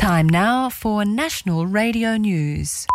Time now for National Radio News.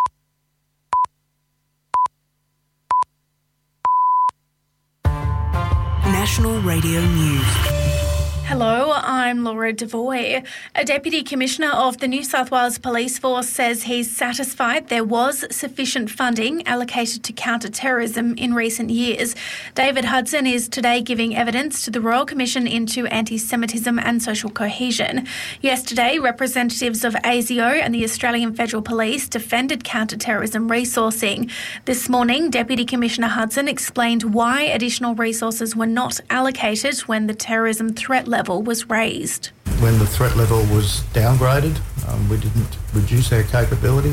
National Radio News. Hello, I'm Laura Devoy. A Deputy Commissioner of the New South Wales Police Force says he's satisfied there was sufficient funding allocated to counter-terrorism in recent years. David Hudson is today giving evidence to the Royal Commission into Anti-Semitism and Social Cohesion. Yesterday, representatives of ASIO and the Australian Federal Police defended counter-terrorism resourcing. This morning, Deputy Commissioner Hudson explained why additional resources were not allocated when the terrorism threat level was raised. When the threat level was downgraded, we didn't reduce our capability,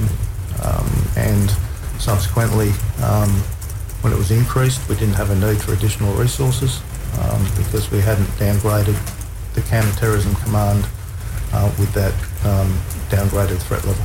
and subsequently, when it was increased, we didn't have a need for additional resources because we hadn't downgraded the counter-terrorism command with that downgraded threat level.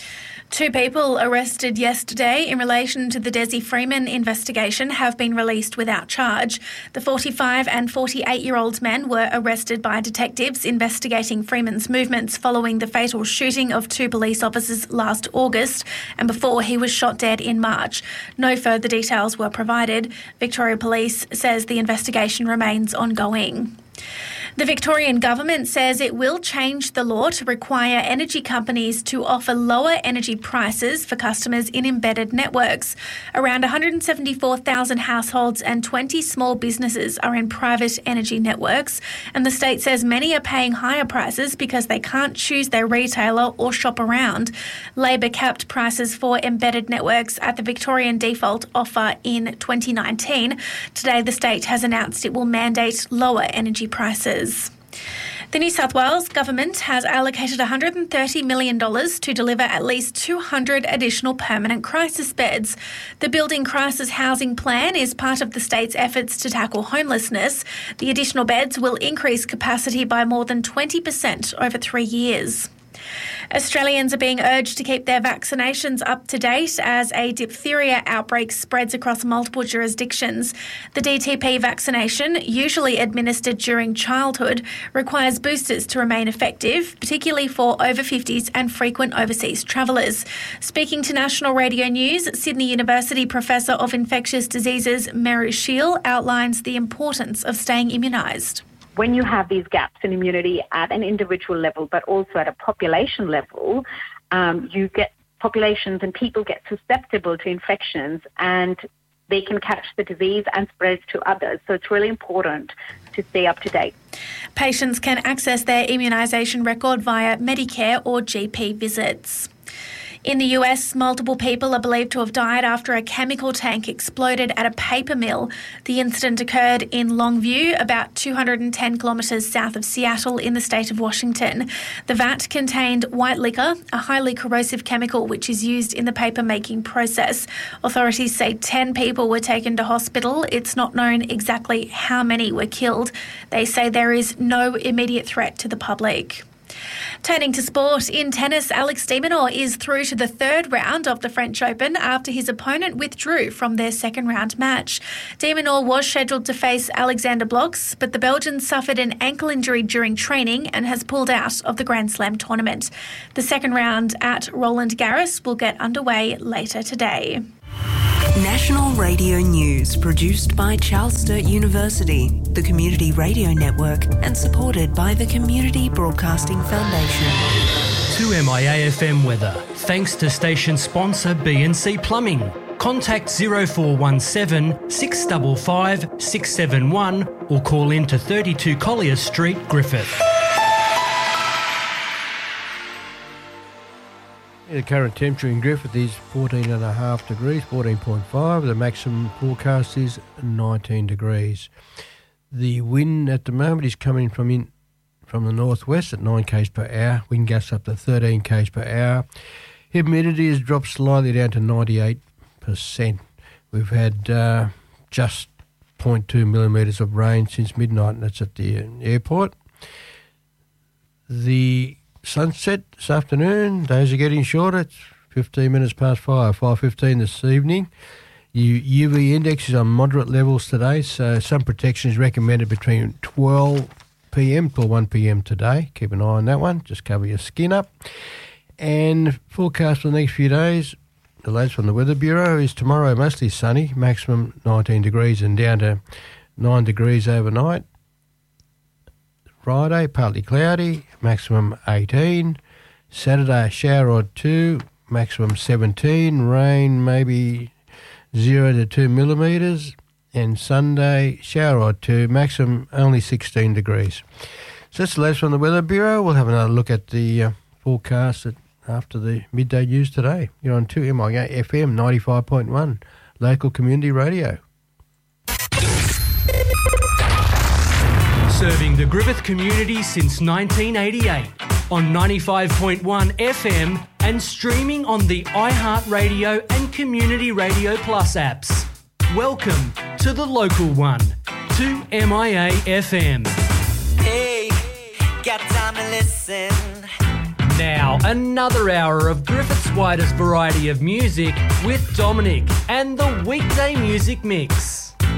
2 people arrested yesterday in relation to the Desi Freeman investigation have been released without charge. The 45 and 48-year-old men were arrested by detectives investigating Freeman's movements following the fatal shooting of 2 police officers last August and before he was shot dead in March. No further details were provided. Victoria Police says the investigation remains ongoing. The Victorian government says it will change the law to require energy companies to offer lower energy prices for customers in embedded networks. Around 174,000 households and 20 small businesses are in private energy networks, and the state says many are paying higher prices because they can't choose their retailer or shop around. Labor capped prices for embedded networks at the Victorian default offer in 2019. Today, the state has announced it will mandate lower energy prices. The New South Wales government has allocated $130 million to deliver at least 200 additional permanent crisis beds. The Building Crisis Housing Plan is part of the state's efforts to tackle homelessness. The additional beds will increase capacity by more than 20% over 3 years. Australians are being urged to keep their vaccinations up to date as a diphtheria outbreak spreads across multiple jurisdictions. The DTP vaccination, usually administered during childhood, requires boosters to remain effective, particularly for over 50s and frequent overseas travellers. Speaking to National Radio News, Sydney University Professor of Infectious Diseases Meru Sheel outlines the importance of staying immunised. When you have these gaps in immunity at an individual level, but also at a population level, you get populations and people get susceptible to infections and they can catch the disease and spread it to others. So it's really important to stay up to date. Patients can access their immunisation record via Medicare or GP visits. In the US, multiple people are believed to have died after a chemical tank exploded at a paper mill. The incident occurred in Longview, about 210 kilometres south of Seattle in the state of Washington. The vat contained white liquor, a highly corrosive chemical which is used in the paper-making process. Authorities say 10 people were taken to hospital. It's not known exactly how many were killed. They say there is no immediate threat to the public. Turning to sport, in tennis, Alex de Minaur is through to the 3rd round of the French Open after his opponent withdrew from their 2nd round match. De Minaur was scheduled to face Alexander Bloks, but the Belgian suffered an ankle injury during training and has pulled out of the Grand Slam tournament. The 2nd round at Roland Garros will get underway later today. National Radio News, produced by Charles Sturt University, the Community Radio Network, and supported by the Community Broadcasting Foundation. To MIA-FM weather, thanks to station sponsor B&C Plumbing. Contact 0417 655 671 or call in to 32 Collier Street, Griffith. The current temperature in Griffith is 14.5 degrees, 14.5. The maximum forecast is 19 degrees. The wind at the moment is coming from the northwest at 9 k's per hour. Wind gusts up to 13 k's per hour. Humidity has dropped slightly down to 98%. We've had just 0.2 millimetres of rain since midnight, and that's at the airport. The sunset this afternoon, days are getting shorter. It's 15 minutes past 5:15 this evening. UV index is on moderate levels today, so sun protection is recommended between 12 p.m. till 1 p.m. today. Keep an eye on that one. Just cover your skin up. And forecast for the next few days, the latest from the Weather Bureau is tomorrow mostly sunny, maximum 19 degrees and down to 9 degrees overnight. Friday, partly cloudy, maximum 18. Saturday, a shower or two, maximum 17. Rain maybe 0 to 2 millimetres. And Sunday, shower or two, maximum only 16 degrees. So that's the latest from the Weather Bureau. We'll have another look at the forecast after the midday news today. You're on 2MIA FM 95.1, local community radio. Serving the Griffith community since 1988 on 95.1 FM and streaming on the iHeartRadio and Community Radio Plus apps. Welcome to the local one, 2MIA FM. Hey, got time to listen. Now, another hour of Griffith's widest variety of music with Dominic and the weekday music mix.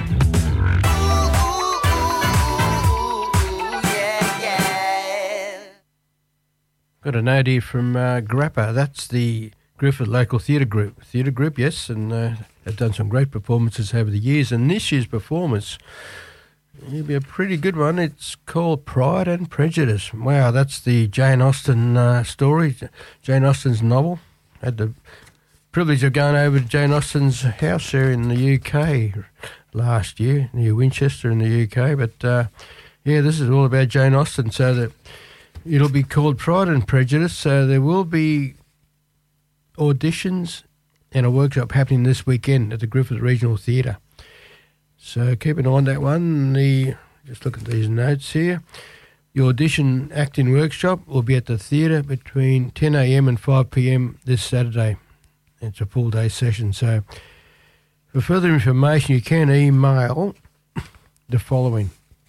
Got a note here from Grappa. That's the Griffith Local Theatre Group. Theatre Group, yes, and they've done some great performances over the years. And this year's performance will be a pretty good one. It's called Pride and Prejudice. Wow, that's the Jane Austen story, Jane Austen's novel. Had the privilege of going over to Jane Austen's house there in the UK last year, near Winchester in the UK. But, yeah, this is all about Jane Austen, so that it'll be called Pride and Prejudice. So there will be auditions and a workshop happening this weekend at the Griffith Regional Theatre. So keep an eye on that one. Just look at these notes here. The audition acting workshop will be at the theatre between 10 a.m. and 5 p.m. this Saturday. It's a full day session. So for further information, you can email the following.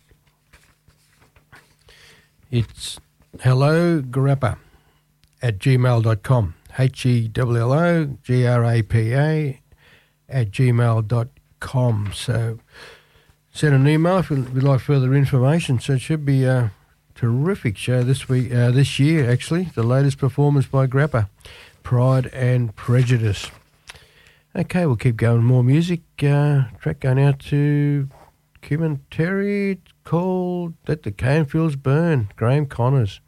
It's hellograppa@gmail.com. HELLOGRAPA@gmail.com. So send an email if you'd like further information. So it should be a terrific show this year, actually. The latest performance by Grappa, Pride and Prejudice. Okay, we'll keep going. More music. Track going out to Kim and Terry. It's called Let the Cane Fields Burn, Graham Connors.